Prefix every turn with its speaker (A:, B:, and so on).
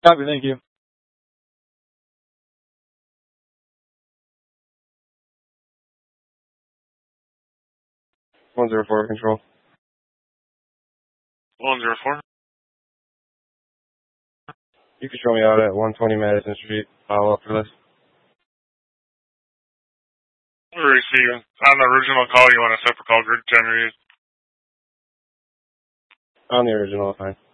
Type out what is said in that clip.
A: Copy, thank you.
B: 104 control.
C: 104.
B: You can show me out at 120 Madison Street. Follow up for this.
C: Receive. On the original call, you want a separate call group generated?
B: On the original, fine.